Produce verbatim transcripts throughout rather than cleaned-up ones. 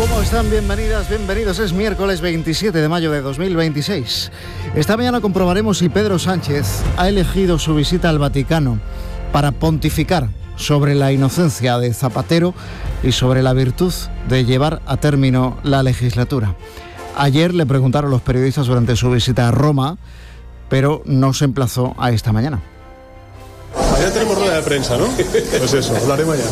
¿Cómo están? Bienvenidas, bienvenidos. Es miércoles veintisiete de mayo de dos mil veintiséis. Esta mañana comprobaremos si Pedro Sánchez ha elegido su visita al Vaticano para pontificar sobre la inocencia de Zapatero y sobre la virtud de llevar a término la legislatura. Ayer le preguntaron los periodistas durante su visita a Roma, pero no se emplazó a esta mañana. Mañana tenemos rueda de prensa, ¿no? Pues eso, hablaré mañana.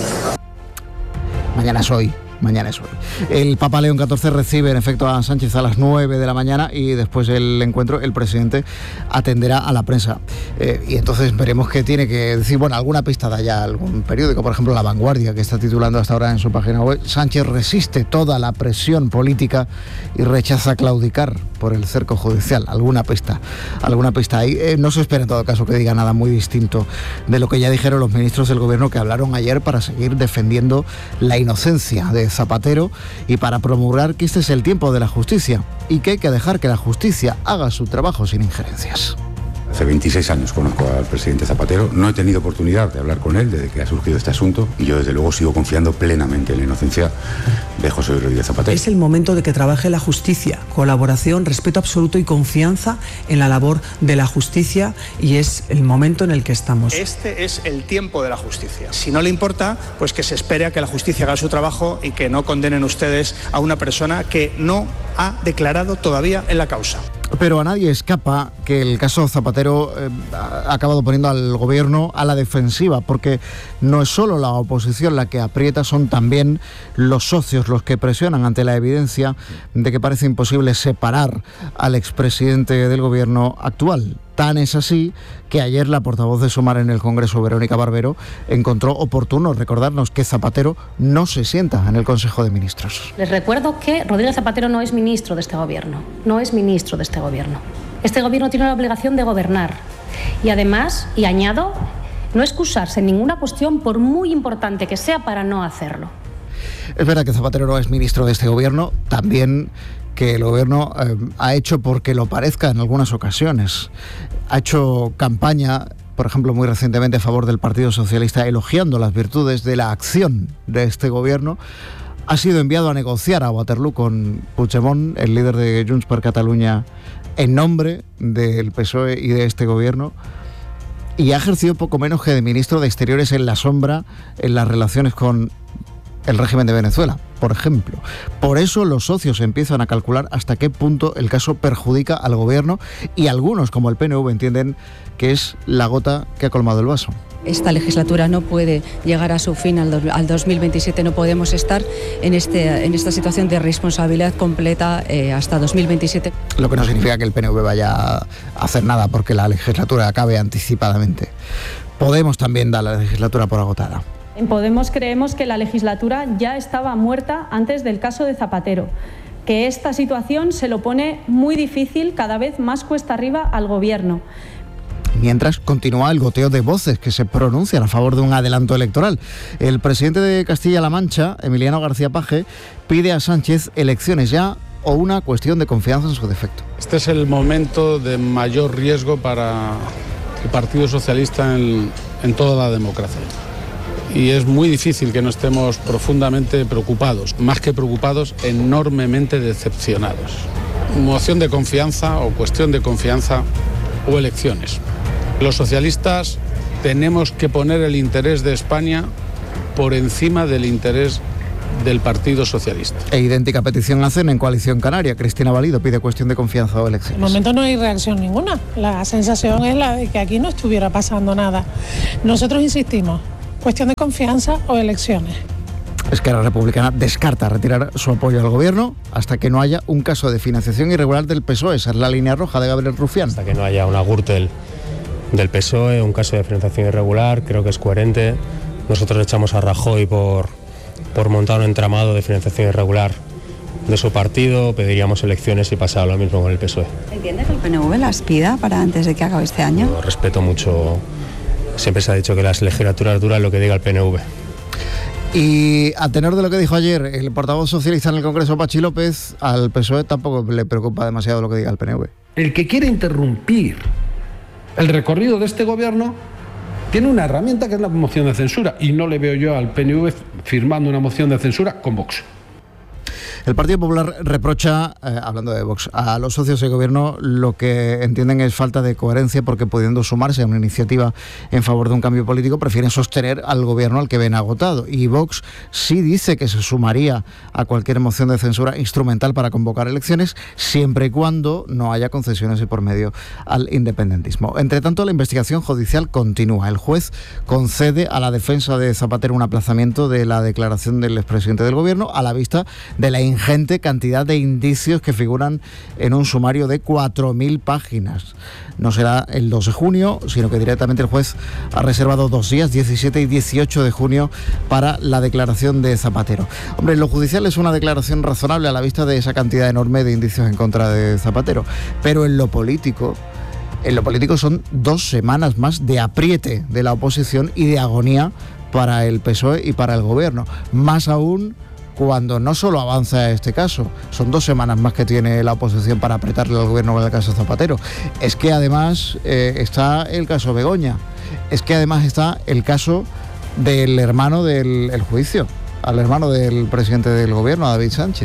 Mañana es hoy. Mañana es hoy. El Papa León catorce recibe en efecto a Sánchez a las nueve de la mañana y después del encuentro el presidente atenderá a la prensa. Eh, y entonces veremos qué tiene que decir. Bueno, alguna pista da ya algún periódico, por ejemplo La Vanguardia, que está titulando hasta ahora en su página web: Sánchez resiste toda la presión política y rechaza claudicar por el cerco judicial. Alguna pista, alguna pista ahí. Eh, no se espera en todo caso que diga nada muy distinto de lo que ya dijeron los ministros del gobierno que hablaron ayer para seguir defendiendo la inocencia de Zapatero y para promulgar que este es el tiempo de la justicia y que hay que dejar que la justicia haga su trabajo sin injerencias. Hace veintiséis años conozco al presidente Zapatero, no he tenido oportunidad de hablar con él desde que ha surgido este asunto y yo desde luego sigo confiando plenamente en la inocencia de José Luis Rodríguez Zapatero. Es el momento de que trabaje la justicia, colaboración, respeto absoluto y confianza en la labor de la justicia, y es el momento en el que estamos. Este es el tiempo de la justicia. Si no le importa, pues que se espere a que la justicia haga su trabajo y que no condenen ustedes a una persona que no ha declarado todavía en la causa. Pero a nadie escapa que el caso Zapatero eh, ha acabado poniendo al gobierno a la defensiva, porque no es solo la oposición la que aprieta, son también los socios los que presionan ante la evidencia de que parece imposible separar al expresidente del gobierno actual. Tan es así que ayer la portavoz de Sumar en el Congreso, Verónica Barbero, encontró oportuno recordarnos que Zapatero no se sienta en el Consejo de Ministros. Les recuerdo que Rodríguez Zapatero no es ministro de este gobierno, no es ministro de este gobierno. Este gobierno tiene la obligación de gobernar y además, y añado, no excusarse en ninguna cuestión por muy importante que sea para no hacerlo. Es verdad que Zapatero no es ministro de este gobierno, también que el gobierno eh, ha hecho porque lo parezca en algunas ocasiones. Ha hecho campaña, por ejemplo, muy recientemente a favor del Partido Socialista, elogiando las virtudes de la acción de este gobierno. Ha sido enviado a negociar a Waterloo con Puigdemont, el líder de Junts per Catalunya, en nombre del P S O E y de este gobierno. Y ha ejercido poco menos que de ministro de Exteriores en la sombra en las relaciones con el régimen de Venezuela, por ejemplo. Por eso los socios empiezan a calcular hasta qué punto el caso perjudica al gobierno, y algunos, como el P N V, entienden que es la gota que ha colmado el vaso. Esta legislatura no puede llegar a su fin al, do, al dos mil veintisiete, no podemos estar en, este, en esta situación de responsabilidad completa eh, hasta dos mil veintisiete. Lo que no significa que el P N V vaya a hacer nada porque la legislatura acabe anticipadamente. Podemos también dar la legislatura por agotada. En Podemos creemos que la legislatura ya estaba muerta antes del caso de Zapatero, que esta situación se lo pone muy difícil, cada vez más cuesta arriba al gobierno. Mientras continúa el goteo de voces que se pronuncian a favor de un adelanto electoral. El presidente de Castilla-La Mancha, Emiliano García Paje, pide a Sánchez elecciones ya o una cuestión de confianza en su defecto. Este es el momento de mayor riesgo para el Partido Socialista en, en toda la democracia. Y es muy difícil que no estemos profundamente preocupados, más que preocupados, enormemente decepcionados. Moción de confianza o cuestión de confianza o elecciones. Los socialistas tenemos que poner el interés de España por encima del interés del Partido Socialista. E idéntica petición hacen en Coalición Canaria. Cristina Valido pide cuestión de confianza o elecciones. De momento no hay reacción ninguna. La sensación es la de que aquí no estuviera pasando nada. Nosotros insistimos, cuestión de confianza o elecciones. Esquerra Republicana descarta retirar su apoyo al gobierno hasta que no haya un caso de financiación irregular del P S O E. Esa es la línea roja de Gabriel Rufián. Hasta que no haya una Gürtel del P S O E, un caso de financiación irregular, creo que es coherente. Nosotros echamos a Rajoy por, por montar un entramado de financiación irregular de su partido, pediríamos elecciones y pasaba lo mismo con el P S O E. ¿Entiende que el P N V las pida para antes de que acabe este año? Yo respeto mucho, siempre se ha dicho que las legislaturas duran lo que diga el P N V. Y a tenor de lo que dijo ayer el portavoz socialista en el Congreso, Pachi López, al P S O E tampoco le preocupa demasiado lo que diga el P N V. El que quiere interrumpir el recorrido de este gobierno tiene una herramienta que es la moción de censura, y no le veo yo al P N V firmando una moción de censura con Vox. El Partido Popular reprocha, eh, hablando de Vox, a los socios de gobierno lo que entienden es falta de coherencia, porque pudiendo sumarse a una iniciativa en favor de un cambio político, prefieren sostener al gobierno al que ven agotado. Y Vox sí dice que se sumaría a cualquier moción de censura instrumental para convocar elecciones, siempre y cuando no haya concesiones de por medio al independentismo. Entre tanto, la investigación judicial continúa. El juez concede a la defensa de Zapatero un aplazamiento de la declaración del expresidente del gobierno a la vista de la ingente cantidad de indicios que figuran en un sumario de cuatro mil páginas. No será el dos de junio, sino que directamente el juez ha reservado dos días, diecisiete y dieciocho de junio, para la declaración de Zapatero. Hombre, en lo judicial es una declaración razonable a la vista de esa cantidad enorme de indicios en contra de Zapatero, pero en lo político... En lo político son dos semanas más de apriete de la oposición y de agonía para el P S O E y para el gobierno. Más aún cuando no solo avanza este caso, son dos semanas más que tiene la oposición para apretarle al gobierno con el caso Zapatero. Es que además eh, está el caso Begoña, es que además está el caso del hermano del el juicio, al hermano del presidente del gobierno, a David Sánchez.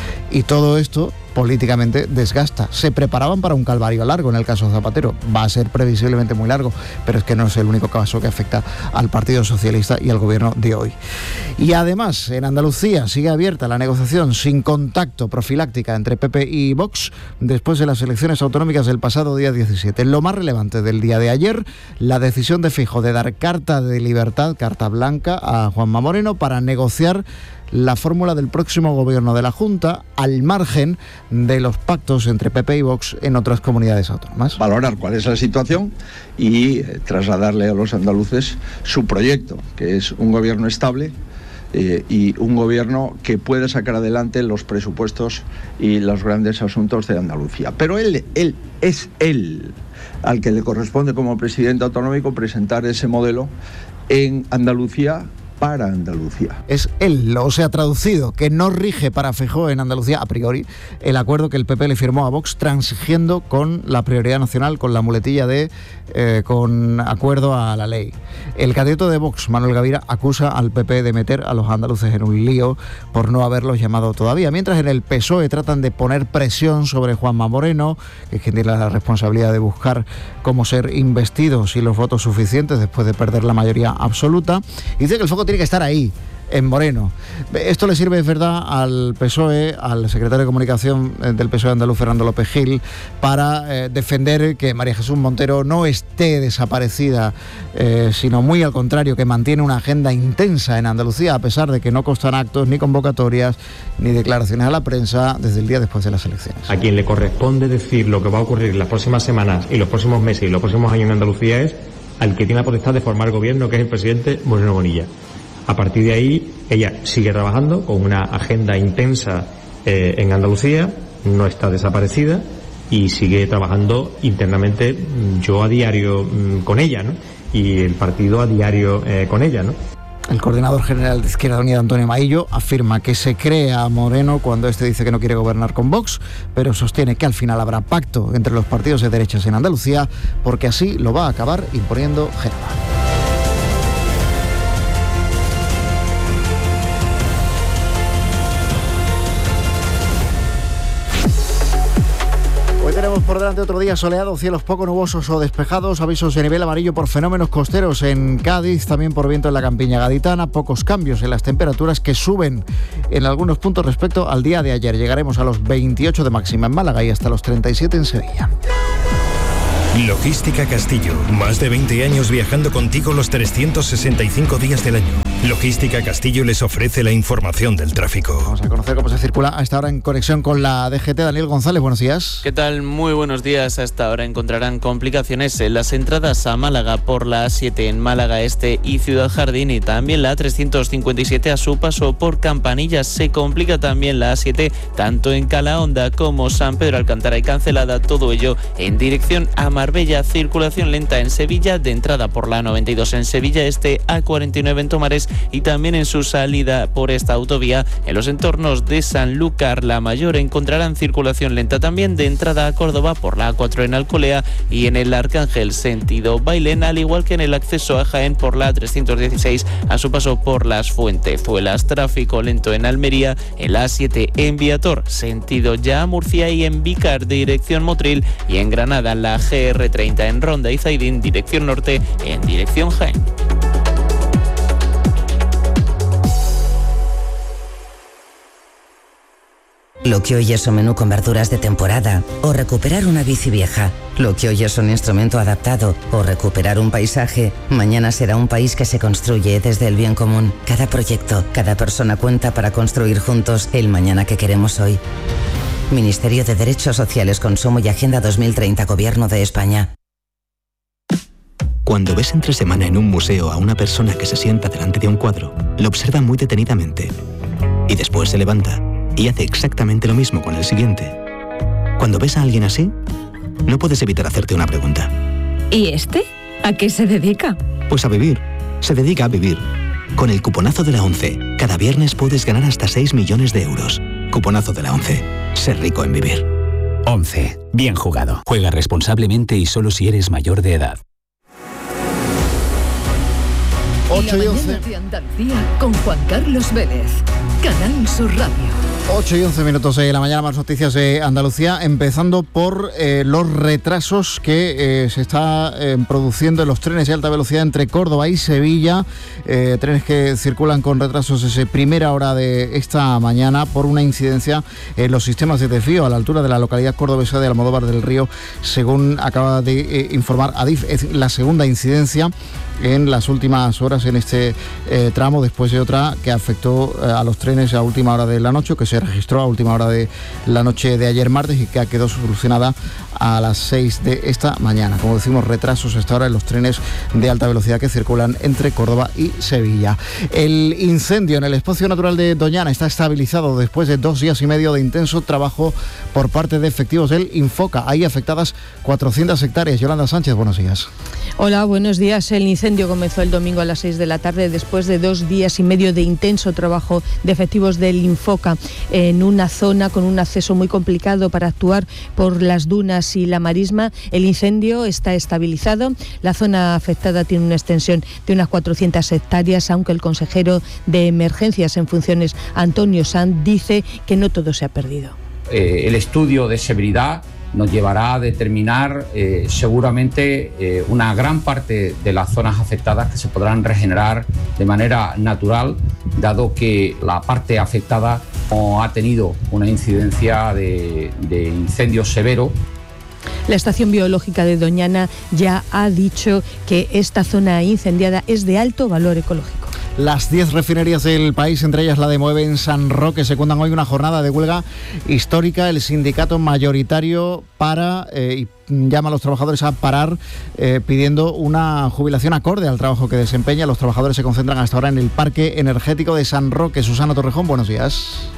Y todo esto políticamente desgasta. Se preparaban para un calvario largo en el caso Zapatero. Va a ser previsiblemente muy largo, pero es que no es el único caso que afecta al Partido Socialista y al gobierno de hoy. Y además, en Andalucía sigue abierta la negociación sin contacto profiláctica entre P P y Vox después de las elecciones autonómicas del pasado día diecisiete. Lo más relevante del día de ayer, la decisión de Feijóo de dar carta de libertad, carta blanca a Juanma Moreno para negociar la fórmula del próximo gobierno de la Junta, al margen de los pactos entre P P y Vox en otras comunidades autónomas. Valorar cuál es la situación y eh, trasladarle a los andaluces su proyecto, que es un gobierno estable eh, y un gobierno que puede sacar adelante los presupuestos y los grandes asuntos de Andalucía. Pero él, él es él al que le corresponde como presidente autonómico presentar ese modelo en Andalucía, para Andalucía. Es él, o sea, traducido, que no rige para Feijóo en Andalucía a priori el acuerdo que el P P le firmó a Vox, transigiendo con la prioridad nacional, con la muletilla de eh, con acuerdo a la ley. El candidato de Vox, Manuel Gavira, acusa al P P de meter a los andaluces en un lío por no haberlos llamado todavía, mientras en el P S O E tratan de poner presión sobre Juanma Moreno, que es quien tiene la responsabilidad de buscar cómo ser investido sin los votos suficientes después de perder la mayoría absoluta, y dice que el foco tiene que estar ahí, en Moreno. Esto le sirve, es verdad, al P S O E, al secretario de Comunicación del P S O E andaluz, Fernando López Gil, para eh, defender que María Jesús Montero no esté desaparecida, eh, sino muy al contrario, que mantiene una agenda intensa en Andalucía, a pesar de que no constan actos, ni convocatorias, ni declaraciones a la prensa desde el día después de las elecciones. A quien le corresponde decir lo que va a ocurrir en las próximas semanas y los próximos meses y los próximos años en Andalucía es al que tiene la potestad de formar gobierno, que es el presidente Moreno Bonilla. A partir de ahí, ella sigue trabajando con una agenda intensa eh, en Andalucía, no está desaparecida y sigue trabajando internamente, yo a diario mmm, con ella, ¿no? Y el partido a diario eh, con ella, ¿no? El coordinador general de Izquierda Unida, Antonio Maillo, afirma que se cree a Moreno cuando este dice que no quiere gobernar con Vox, pero sostiene que al final habrá pacto entre los partidos de derechas en Andalucía, porque así lo va a acabar imponiendo Génova. Tenemos por delante otro día soleado, cielos poco nubosos o despejados, avisos de nivel amarillo por fenómenos costeros en Cádiz, también por viento en la campiña gaditana, pocos cambios en las temperaturas que suben en algunos puntos respecto al día de ayer. Llegaremos a los veintiocho de máxima en Málaga y hasta los treinta y siete en Sevilla. Logística Castillo, más de veinte años viajando contigo los trescientos sesenta y cinco días del año. Logística Castillo les ofrece la información del tráfico. Vamos a conocer cómo se circula a esta hora en conexión con la D G T. Daniel González, buenos días. ¿Qué tal? Muy buenos días. A esta hora encontrarán complicaciones en las entradas a Málaga por la A siete en Málaga Este y Ciudad Jardín, y también la A trescientos cincuenta y siete a su paso por Campanillas. Se complica también la A siete tanto en Calahonda como San Pedro Alcántara y Cancelada, todo ello en dirección a Marbella. Circulación lenta en Sevilla, de entrada por la A noventa y dos en Sevilla Este, A cuarenta y nueve en Tomares y también en su salida por esta autovía. En los entornos de Sanlúcar la Mayor encontrarán circulación lenta también de entrada a Córdoba por la A cuatro en Alcolea y en el Arcángel sentido Bailén, al igual que en el acceso a Jaén por la A trescientos dieciséis a su paso por Las Fuentezuelas. Tráfico lento en Almería, en la A siete en Viator sentido ya Murcia y en Vícar dirección Motril, y en Granada la G R treinta en Ronda y Zaidín dirección norte en dirección Jaén. Lo que hoy es un menú con verduras de temporada, o recuperar una bici vieja. Lo que hoy es un instrumento adaptado, o recuperar un paisaje, mañana será un país que se construye desde el bien común. Cada proyecto, cada persona cuenta para construir juntos el mañana que queremos hoy. Ministerio de Derechos Sociales, Consumo y Agenda dos mil treinta, Gobierno de España. Cuando ves entre semana en un museo a una persona que se sienta delante de un cuadro, lo observa muy detenidamente y después se levanta y hace exactamente lo mismo con el siguiente. Cuando ves a alguien así, no puedes evitar hacerte una pregunta. ¿Y este? ¿A qué se dedica? Pues a vivir. Se dedica a vivir. Con el cuponazo de la ONCE, cada viernes puedes ganar hasta seis millones de euros. Cuponazo de la ONCE. Ser rico en vivir. ONCE. Bien jugado. Juega responsablemente y solo si eres mayor de edad. ocho y once. De Andalucía con Juan Carlos Vélez. Canal Sur Radio. ocho y once minutos de la mañana, más noticias de Andalucía, empezando por eh, los retrasos que eh, se está eh, produciendo en los trenes de alta velocidad entre Córdoba y Sevilla, eh, trenes que circulan con retrasos desde primera hora de esta mañana por una incidencia en los sistemas de desvío a la altura de la localidad cordobesa de Almodóvar del Río, según acaba de eh, informar Adif. Es la segunda incidencia en las últimas horas en este eh, tramo, después de otra que afectó eh, a los trenes a última hora de la noche, que se registró a última hora de la noche de ayer martes y que quedó solucionada a las seis de esta mañana. Como decimos, retrasos hasta ahora en los trenes de alta velocidad que circulan entre Córdoba y Sevilla. El incendio en el espacio natural de Doñana está estabilizado después de dos días y medio de intenso trabajo por parte de efectivos del Infoca. Hay afectadas cuatrocientas hectáreas. Yolanda Sánchez, buenos días. Hola, buenos días. El incendio comenzó el domingo a las seis de la tarde después de dos días y medio de intenso trabajo de efectivos del Infoca en una zona con un acceso muy complicado para actuar por las dunas y la marisma. El incendio está estabilizado. La zona afectada tiene una extensión de unas cuatrocientas hectáreas, aunque el consejero de Emergencias en funciones, Antonio Sanz, dice que no todo se ha perdido. Eh, el estudio de severidad nos llevará a determinar eh, seguramente eh, una gran parte de las zonas afectadas que se podrán regenerar de manera natural, dado que la parte afectada no ha tenido una incidencia de, de incendio severo. La Estación Biológica de Doñana ya ha dicho que esta zona incendiada es de alto valor ecológico. Las diez refinerías del país, entre ellas la de Moeve en San Roque, secundan hoy una jornada de huelga histórica. El sindicato mayoritario para eh, y llama a los trabajadores a parar eh, pidiendo una jubilación acorde al trabajo que desempeña. Los trabajadores se concentran hasta ahora en el parque energético de San Roque. Susana Torrejón, buenos días.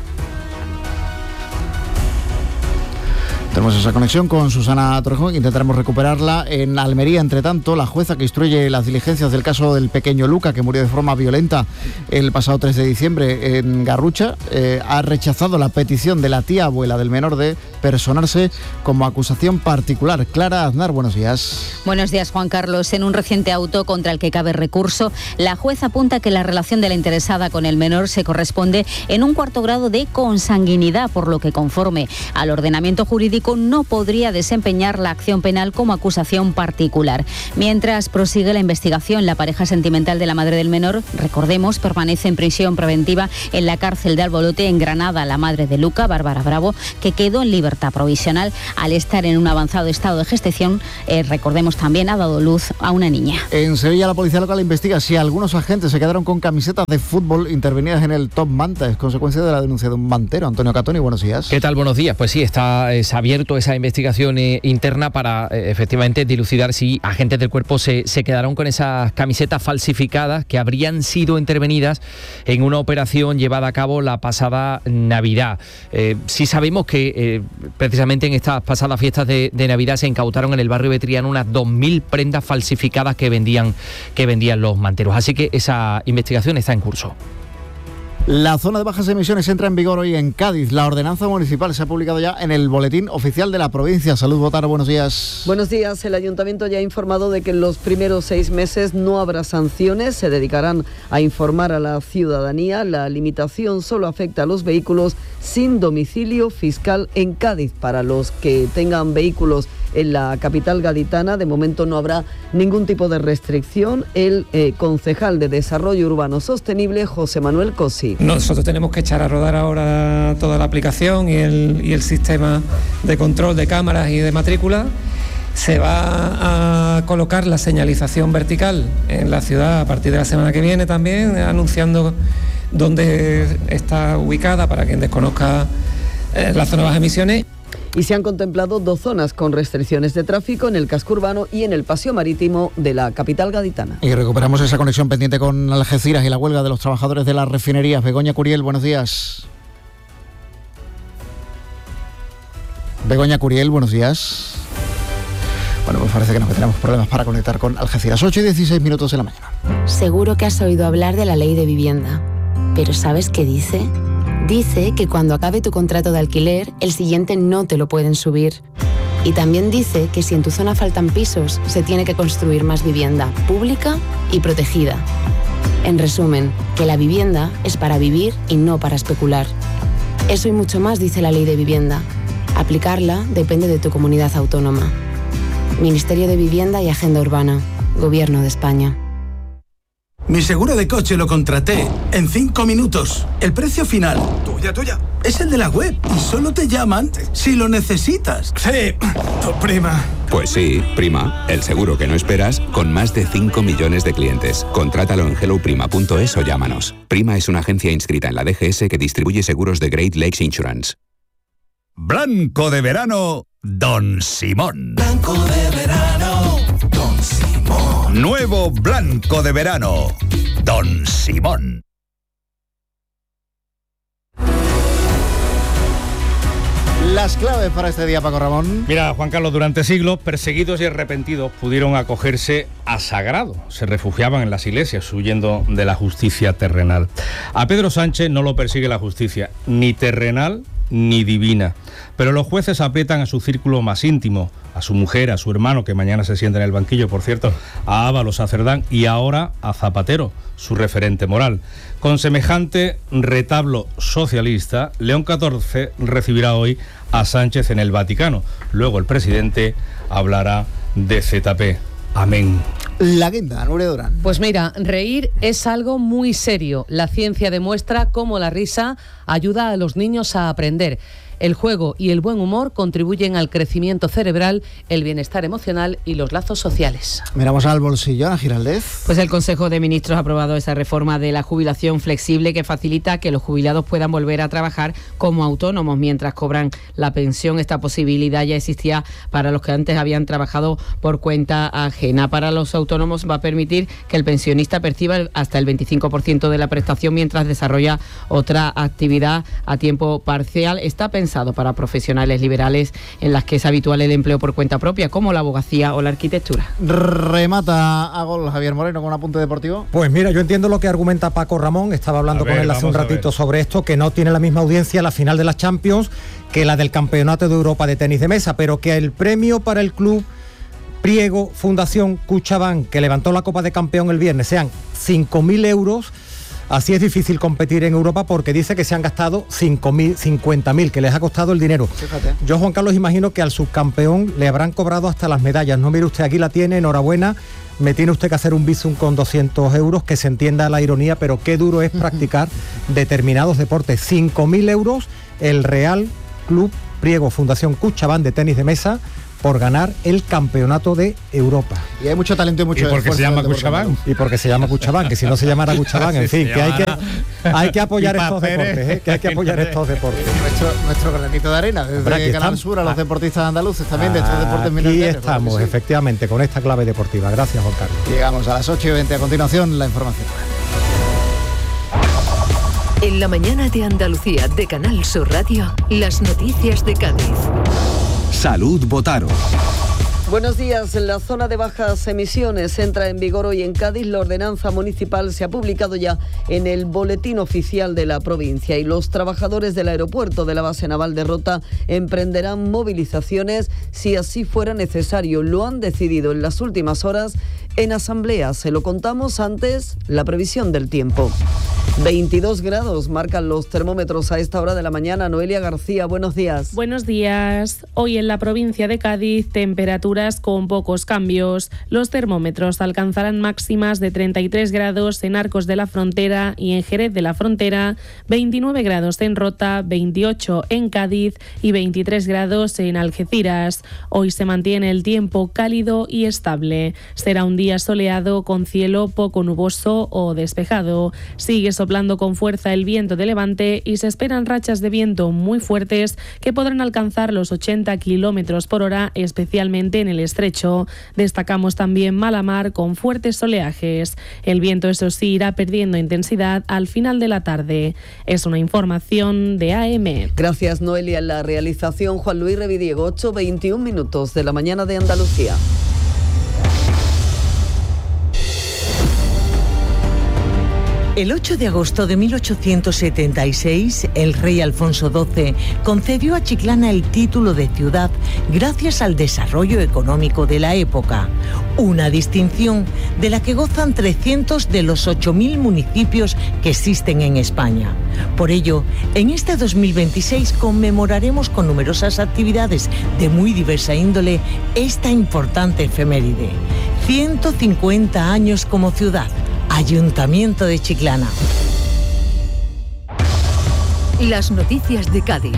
Tenemos esa conexión con Susana Torrejón, intentaremos recuperarla en Almería. Entre tanto, la jueza que instruye las diligencias del caso del pequeño Luca, que murió de forma violenta el pasado tres de diciembre en Garrucha, eh, ha rechazado la petición de la tía abuela del menor de personarse como acusación particular. Clara Aznar, buenos días. Buenos días, Juan Carlos. En un reciente auto contra el que cabe recurso, la jueza apunta que la relación de la interesada con el menor se corresponde en un cuarto grado de consanguinidad, por lo que, conforme al ordenamiento jurídico, no podría desempeñar la acción penal como acusación particular. Mientras prosigue la investigación, la pareja sentimental de la madre del menor, recordemos, permanece en prisión preventiva en la cárcel de Albolote, en Granada. La madre de Luca, Bárbara Bravo, que quedó en libertad provisional al estar en un avanzado estado de gestación, eh, recordemos también, ha dado luz a una niña. En Sevilla, la policía local investiga si algunos agentes se quedaron con camisetas de fútbol intervenidas en el Top Manta. Es consecuencia de la denuncia de un mantero. Antonio Catoni, buenos días. ¿Qué tal? Buenos días. Pues sí, está eh, sabiendo abierto esa investigación eh, interna para eh, efectivamente dilucidar si agentes del cuerpo se, se quedaron con esas camisetas falsificadas que habrían sido intervenidas en una operación llevada a cabo la pasada Navidad. Eh, sí sabemos que eh, precisamente en estas pasadas fiestas de, de Navidad se incautaron en el barrio de Triana unas dos mil prendas falsificadas que vendían, que vendían los manteros. Así que esa investigación está en curso. La zona de bajas emisiones entra en vigor hoy en Cádiz. La ordenanza municipal se ha publicado ya en el boletín oficial de la provincia. Salud, Botaro, buenos días. Buenos días. El ayuntamiento ya ha informado de que en los primeros seis meses no habrá sanciones. Se dedicarán a informar a la ciudadanía. La limitación solo afecta a los vehículos sin domicilio fiscal en Cádiz. Para los que tengan vehículos en la capital gaditana, de momento no habrá ningún tipo de restricción. El eh, concejal de Desarrollo Urbano Sostenible, José Manuel Cosi. Nosotros tenemos que echar a rodar ahora toda la aplicación y el, y el sistema de control de cámaras y de matrícula. Se va a colocar la señalización vertical en la ciudad a partir de la semana que viene también, anunciando dónde está ubicada para quien desconozca eh, la zona de bajas emisiones. Y se han contemplado dos zonas con restricciones de tráfico en el casco urbano y en el paseo marítimo de la capital gaditana. Y recuperamos esa conexión pendiente con Algeciras y la huelga de los trabajadores de las refinerías. Begoña Curiel, buenos días. Begoña Curiel, buenos días. Bueno, pues parece que nos tenemos problemas para conectar con Algeciras. ocho y dieciséis minutos de la mañana. Seguro que has oído hablar de la ley de vivienda, pero ¿sabes qué dice? Dice que cuando acabe tu contrato de alquiler, el siguiente no te lo pueden subir. Y también dice que si en tu zona faltan pisos, se tiene que construir más vivienda pública y protegida. En resumen, que la vivienda es para vivir y no para especular. Eso y mucho más dice la ley de vivienda. Aplicarla depende de tu comunidad autónoma. Ministerio de Vivienda y Agenda Urbana. Gobierno de España. Mi seguro de coche lo contraté en cinco minutos. El precio final, tuya, tuya, es el de la web y solo te llaman si lo necesitas. Sí, tu prima. Pues sí, Prima, el seguro que no esperas con más de cinco millones de clientes. Contrátalo en hello prima punto es o llámanos. Prima es una agencia inscrita en la D G S que distribuye seguros de Great Lakes Insurance. Blanco de verano, Don Simón. Blanco de verano, Don Simón. Nuevo blanco de verano, Don Simón. Las claves para este día, Paco Ramón. Mira, Juan Carlos, durante siglos, perseguidos y arrepentidos pudieron acogerse a sagrado. Se refugiaban en las iglesias, huyendo de la justicia terrenal. A Pedro Sánchez no lo persigue la justicia, ni terrenal ni divina. Pero los jueces aprietan a su círculo más íntimo, a su mujer, a su hermano, que mañana se sienta en el banquillo, por cierto, a Ábalos, a Cerdán y ahora a Zapatero, su referente moral. Con semejante retablo socialista, León catorce recibirá hoy a Sánchez en el Vaticano. Luego el presidente hablará de Z P. Amén. La guinda, Nuria Durán. Pues mira, reír es algo muy serio. La ciencia demuestra cómo la risa ayuda a los niños a aprender. El juego y el buen humor contribuyen al crecimiento cerebral, el bienestar emocional y los lazos sociales. Miramos al bolsillo, Ana Giraldez. Pues el Consejo de Ministros ha aprobado esa reforma de la jubilación flexible que facilita que los jubilados puedan volver a trabajar como autónomos mientras cobran la pensión. Esta posibilidad ya existía para los que antes habían trabajado por cuenta ajena. Para los autónomos va a permitir que el pensionista perciba hasta el veinticinco por ciento de la prestación mientras desarrolla otra actividad a tiempo parcial. Está pensado para profesionales liberales en las que es habitual el empleo por cuenta propia, como la abogacía o la arquitectura. Remata a gol Javier Moreno con un apunte deportivo. Pues mira, yo entiendo lo que argumenta Paco Ramón, estaba hablando ver, con él hace un ratito sobre esto, que no tiene la misma audiencia la final de la Champions que la del Campeonato de Europa de tenis de mesa, pero que el premio para el club Priego Fundación Cuchabán, que levantó la Copa de Campeón el viernes, sean cinco mil euros. Así es difícil competir en Europa porque dice que se han gastado cinco mil, cincuenta mil, que les ha costado el dinero. Fíjate. Yo, Juan Carlos, imagino que al subcampeón le habrán cobrado hasta las medallas. No, mire usted, aquí la tiene, enhorabuena. Me tiene usted que hacer un bizum con doscientos euros, que se entienda la ironía, pero qué duro es practicar determinados deportes. cinco mil euros, el Real Club Priego Fundación Cuchabán de tenis de mesa por ganar el campeonato de Europa. Y hay mucho talento y mucho ¿Y porque se llama Cuchabán? Y porque se llama Cuchabán, que si no se llamara Cuchabán, en fin, que hay que hay que apoyar estos deportes, ¿eh? que hay que apoyar estos deportes. Nuestro, nuestro granito de arena, desde Canal Sur a los deportistas andaluces también de estos deportes minoritarios. Aquí estamos, sí. efectivamente, con esta clave deportiva. Gracias, Juan Carlos. Llegamos a las ocho y veinte. A continuación, la información. En la mañana de Andalucía de Canal Sur Radio, las noticias de Cádiz. Salud Botaro. Buenos días. En la zona de bajas emisiones entra en vigor hoy en Cádiz. La ordenanza municipal se ha publicado ya en el boletín oficial de la provincia y los trabajadores del aeropuerto de la base naval de Rota emprenderán movilizaciones si así fuera necesario. Lo han decidido en las últimas horas en asamblea. Se lo contamos antes, la previsión del tiempo. veintidós grados marcan los termómetros a esta hora de la mañana. Noelia García, buenos días. Buenos días. Hoy en la provincia de Cádiz, temperaturas con pocos cambios. Los termómetros alcanzarán máximas de treinta y tres grados en Arcos de la Frontera y en Jerez de la Frontera, veintinueve grados en Rota, veintiocho en Cádiz y veintitrés grados en Algeciras. Hoy se mantiene el tiempo cálido y estable. Será un día soleado con cielo poco nuboso o despejado. Sigue soplando con fuerza el viento de levante y se esperan rachas de viento muy fuertes que podrán alcanzar los ochenta kilómetros por hora, especialmente en el estrecho. Destacamos también mala mar con fuertes oleajes. El viento, eso sí, irá perdiendo intensidad al final de la tarde. Es una información de A M. Gracias, Noelia. En la realización, Juan Luis Revidiego, ocho veintiún minutos de la mañana de Andalucía. El ocho de agosto de mil ochocientos setenta y seis, el rey Alfonso doce concedió a Chiclana el título de ciudad gracias al desarrollo económico de la época, una distinción de la que gozan trescientos de los ocho mil municipios que existen en España. Por ello, en este dos mil veintiséis conmemoraremos con numerosas actividades de muy diversa índole esta importante efeméride. ciento cincuenta años como ciudad. Ayuntamiento de Chiclana. Las noticias de Cádiz.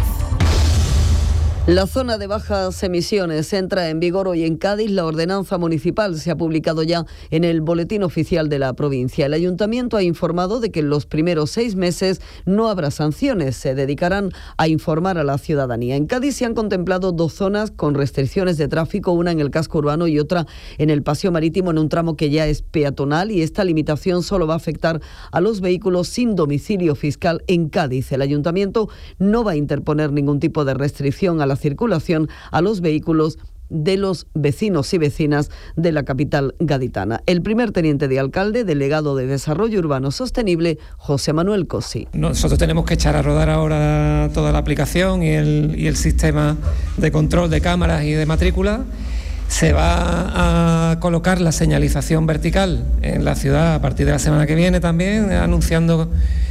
La zona de bajas emisiones entra en vigor hoy en Cádiz. La ordenanza municipal se ha publicado ya en el boletín oficial de la provincia. El ayuntamiento ha informado de que en los primeros seis meses no habrá sanciones. Se dedicarán a informar a la ciudadanía. En Cádiz se han contemplado dos zonas con restricciones de tráfico, una en el casco urbano y otra en el paseo marítimo, en un tramo que ya es peatonal, y esta limitación solo va a afectar a los vehículos sin domicilio fiscal en Cádiz. El ayuntamiento no va a interponer ningún tipo de restricción a la circulación a los vehículos de los vecinos y vecinas de la capital gaditana. El primer teniente de alcalde, delegado de Desarrollo Urbano Sostenible, José Manuel Cosi. Nosotros tenemos que echar a rodar ahora toda la aplicación y el, y el sistema de control de cámaras y de matrícula. Se va a colocar la señalización vertical en la ciudad a partir de la semana que viene también, anunciando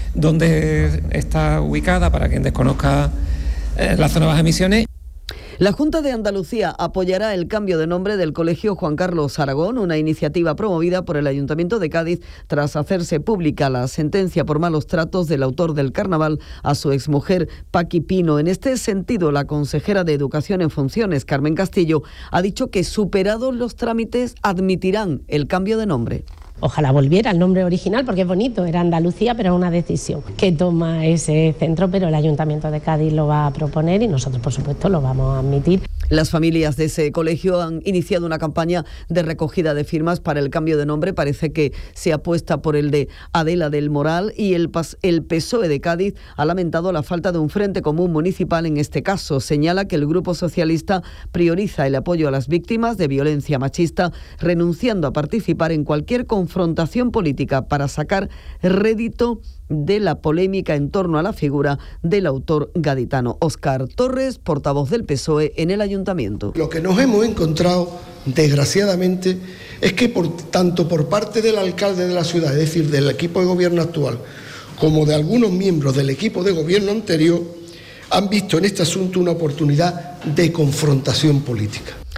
dónde está ubicada para quien desconozca eh, la zona de bajas emisiones. La Junta de Andalucía apoyará el cambio de nombre del Colegio Juan Carlos Aragón, una iniciativa promovida por el Ayuntamiento de Cádiz tras hacerse pública la sentencia por malos tratos del autor del carnaval a su exmujer Paqui Pino. En este sentido, la consejera de Educación en funciones, Carmen Castillo, ha dicho que superados los trámites admitirán el cambio de nombre. Ojalá volviera al nombre original porque es bonito, era Andalucía, pero es una decisión que toma ese centro, pero el Ayuntamiento de Cádiz lo va a proponer y nosotros, por supuesto, lo vamos a admitir. Las familias de ese colegio han iniciado una campaña de recogida de firmas para el cambio de nombre. Parece que se apuesta por el de Adela del Moral y el, el P S O E de Cádiz ha lamentado la falta de un frente común municipal en este caso. Señala que el Grupo Socialista prioriza el apoyo a las víctimas de violencia machista, renunciando a participar en cualquier confrontación política para sacar rédito de la polémica en torno a la figura del autor gaditano. Óscar Torres, portavoz del P S O E en el Ayuntamiento. Lo que nos hemos encontrado, desgraciadamente, es que por, tanto por parte del alcalde de la ciudad, es decir, del equipo de gobierno actual, como de algunos miembros del equipo de gobierno anterior, han visto en este asunto una oportunidad de confrontación política.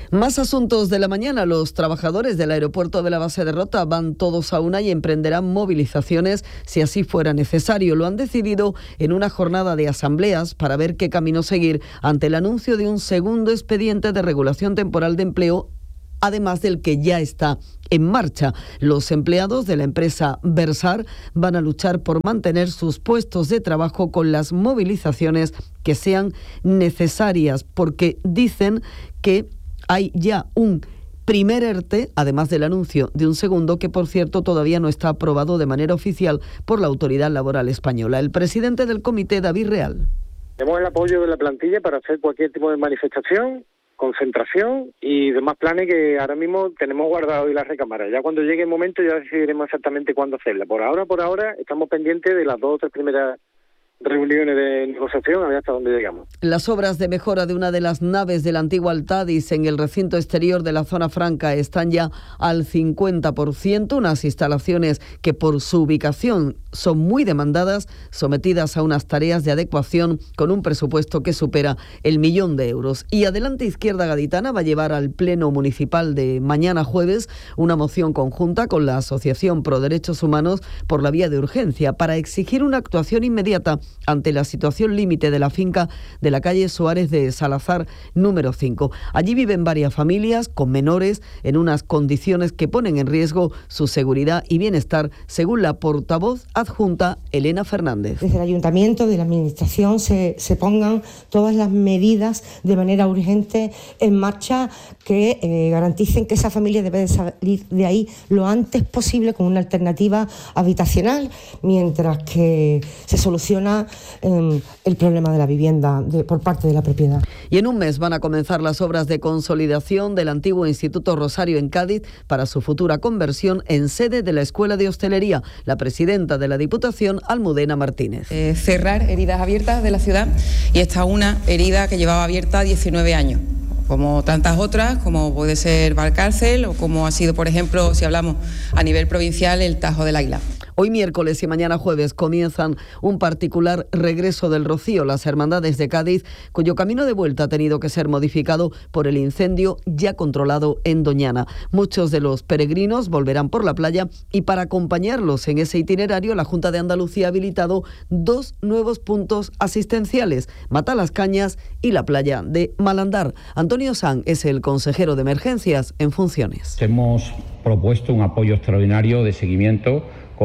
Más asuntos de la mañana. Los trabajadores del aeropuerto de la base de Rota van todos a una y emprenderán movilizaciones si así fuera necesario. Lo han decidido en una jornada de asambleas para ver qué camino seguir ante el anuncio de un segundo expediente de regulación temporal de empleo, además del que ya está en marcha. Los empleados de la empresa Versar van a luchar por mantener sus puestos de trabajo con las movilizaciones que sean necesarias, porque dicen que hay ya un primer ERTE, además del anuncio de un segundo, que por cierto todavía no está aprobado de manera oficial por la Autoridad Laboral Española. El presidente del comité, David Real. Tenemos el apoyo de la plantilla para hacer cualquier tipo de manifestación, concentración y demás planes que ahora mismo tenemos guardados en la recámara. Ya cuando llegue el momento ya decidiremos exactamente cuándo hacerla. Por ahora, por ahora, estamos pendientes de las dos o tres primeras reuniones de negociación a ver hasta dónde llegamos. Las obras de mejora de una de las naves del antiguo Altadis en el recinto exterior de la zona franca están ya al cincuenta por ciento, unas instalaciones que por su ubicación son muy demandadas, sometidas a unas tareas de adecuación con un presupuesto que supera el millón de euros. Y Adelante Izquierda Gaditana va a llevar al Pleno Municipal de mañana jueves una moción conjunta con la Asociación Pro Derechos Humanos por la vía de urgencia para exigir una actuación inmediata ante la situación límite de la finca de la calle Suárez de Salazar número cinco. Allí viven varias familias con menores en unas condiciones que ponen en riesgo su seguridad y bienestar, según la portavoz adjunta Elena Fernández. Desde el Ayuntamiento, de la Administración, se, se pongan todas las medidas de manera urgente en marcha que eh, garanticen que esa familia debe de salir de ahí lo antes posible con una alternativa habitacional, mientras que se soluciona eh, el problema de la vivienda de, por parte de la propiedad. Y en un mes van a comenzar las obras de consolidación del antiguo Instituto Rosario en Cádiz para su futura conversión en sede de la Escuela de Hostelería. La presidenta de la Diputación, Almudena Martínez. Eh, cerrar heridas abiertas de la ciudad, y esta una herida que llevaba abierta diecinueve años. Como tantas otras, como puede ser Valcárcel o como ha sido, por ejemplo, si hablamos a nivel provincial, el Tajo del Águila. Hoy miércoles y mañana jueves comienzan un particular regreso del Rocío, las Hermandades de Cádiz, cuyo camino de vuelta ha tenido que ser modificado por el incendio ya controlado en Doñana. Muchos de los peregrinos volverán por la playa y para acompañarlos en ese itinerario, la Junta de Andalucía ha habilitado dos nuevos puntos asistenciales, Matalascañas y la playa de Malandar. Antonio Sanz es el consejero de emergencias en funciones. Hemos propuesto un apoyo extraordinario de seguimiento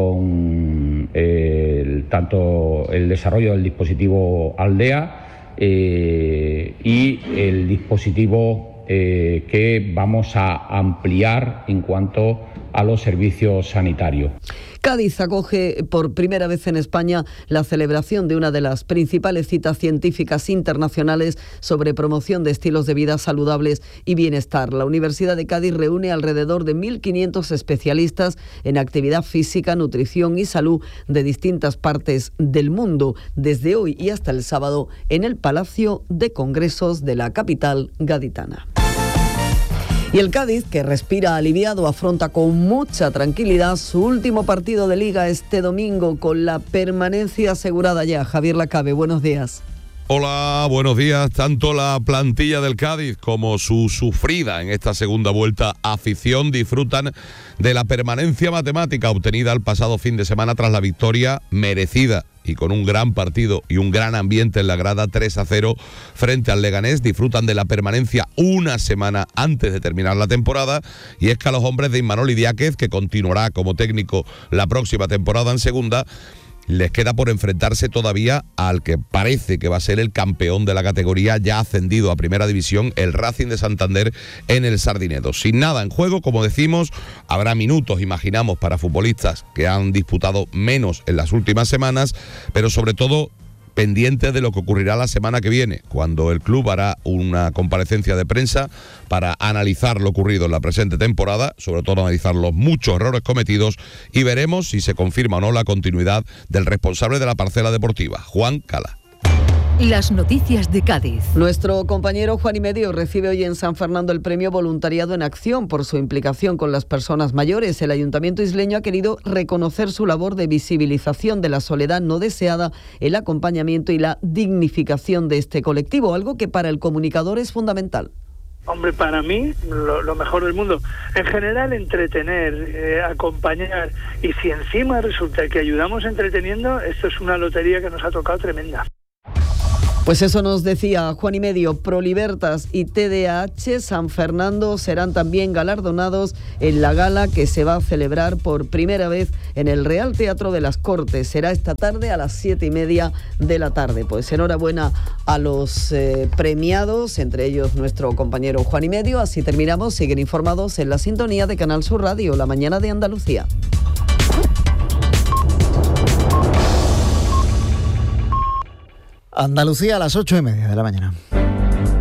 con eh, el, tanto el desarrollo del dispositivo Aldea eh, y el dispositivo eh, que vamos a ampliar en cuanto a los servicios sanitarios. Cádiz acoge por primera vez en España la celebración de una de las principales citas científicas internacionales sobre promoción de estilos de vida saludables y bienestar. La Universidad de Cádiz reúne alrededor de mil quinientos especialistas en actividad física, nutrición y salud de distintas partes del mundo, desde hoy y hasta el sábado en el Palacio de Congresos de la capital gaditana. Y el Cádiz, que respira aliviado, afronta con mucha tranquilidad su último partido de Liga este domingo con la permanencia asegurada ya. Javier Lacabe, buenos días. Hola, buenos días. Tanto la plantilla del Cádiz como su sufrida en esta segunda vuelta afición disfrutan de la permanencia matemática obtenida el pasado fin de semana tras la victoria merecida y con un gran partido y un gran ambiente en la grada tres a cero frente al Leganés. Disfrutan de la permanencia una semana antes de terminar la temporada, y es que a los hombres de Imanol Idiáquez, que continuará como técnico la próxima temporada en segunda, les queda por enfrentarse todavía al que parece que va a ser el campeón de la categoría, ya ascendido a Primera División, el Racing de Santander, en el Sardinedo. Sin nada en juego, como decimos, habrá minutos, imaginamos, para futbolistas que han disputado menos en las últimas semanas, pero sobre todo pendientes de lo que ocurrirá la semana que viene, cuando el club hará una comparecencia de prensa para analizar lo ocurrido en la presente temporada, sobre todo analizar los muchos errores cometidos, y veremos si se confirma o no la continuidad del responsable de la parcela deportiva, Juan Cala. Las noticias de Cádiz. Nuestro compañero Juan y Medio recibe hoy en San Fernando el premio Voluntariado en Acción por su implicación con las personas mayores. El Ayuntamiento isleño ha querido reconocer su labor de visibilización de la soledad no deseada, el acompañamiento y la dignificación de este colectivo, algo que para el comunicador es fundamental. Hombre, para mí, lo, lo mejor del mundo. En general, entretener, eh, acompañar. Y si encima resulta que ayudamos entreteniendo, esto es una lotería que nos ha tocado tremenda. Pues eso nos decía Juan y Medio. Prolibertas y T D A H San Fernando serán también galardonados en la gala que se va a celebrar por primera vez en el Real Teatro de las Cortes. Será esta tarde a las siete y media de la tarde. Pues enhorabuena a los eh, premiados, entre ellos nuestro compañero Juan y Medio. Así terminamos. Siguen informados en la sintonía de Canal Sur Radio, La Mañana de Andalucía. Andalucía a las ocho y media de la mañana.